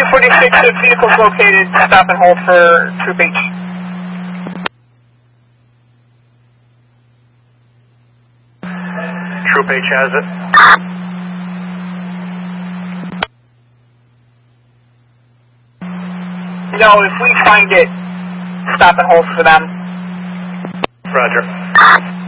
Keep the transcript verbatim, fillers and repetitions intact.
two forty-six, the vehicle's located, stop and hold for Troop H. Troop H has it. No, if we find it, stop and hold for them. Roger.